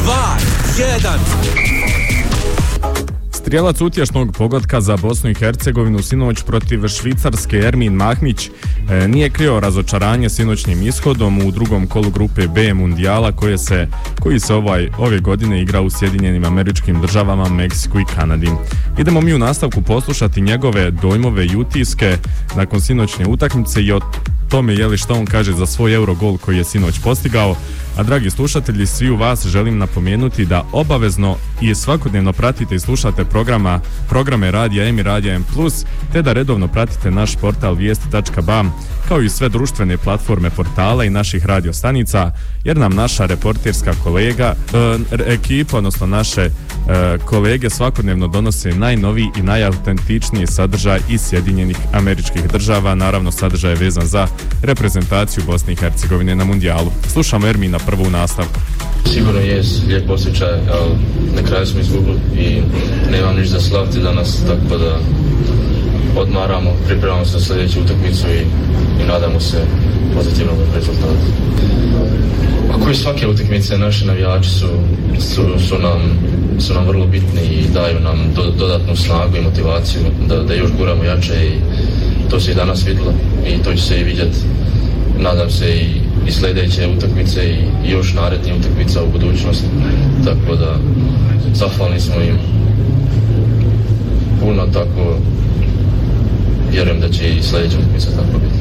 2, 1. Strijelac utješnog pogotka za Bosnu i Hercegovinu sinoć protiv Švicarske Ermin Mahmić nije krio razočaranje sinoćnim ishodom u drugom kolu grupe B Mundijala koji se ove godine igra u Sjedinjenim Američkim Državama, Meksiku i Kanadi. Idemo mi u nastavku poslušati njegove dojmove i utiske nakon sinoćne utakmice i o tome što on kaže za svoj Eurogol koji je sinoć postigao. A dragi slušatelji, svi u vas želim napomenuti da obavezno i svakodnevno pratite i slušate programe Radija M i Radija M+, te da redovno pratite naš portal vijesti.ba, kao i sve društvene platforme portala i naših radio stanica, jer nam naša reporterska ekipa, odnosno naše kolege svakodnevno donose najnoviji i najautentičniji sadržaj iz Sjedinjenih Američkih Država, naravno sadržaj je vezan za reprezentaciju Bosne i Hercegovine na Mundijalu. Slušamo Ermina prvo u nastavku. Sigurno je lijep osjećaj, ali na kraju smo izgubili i nemam ništa za slaviti danas, tako da odmaramo, pripremamo se za sljedeću utakmicu i nadamo se pozitivnom rezultatu. Ako i svake utakmice, naši navijači su nam vrlo bitni i daju nam dodatnu snagu i motivaciju da još guramo jače i to se i danas vidjelo i to će se i vidjeti, nadam se i sljedeće utakmice i još narednih utakmica u budućnosti, tako da zahvalni smo im puno, tako vjerujem da će i sljedeća utakmica tako biti.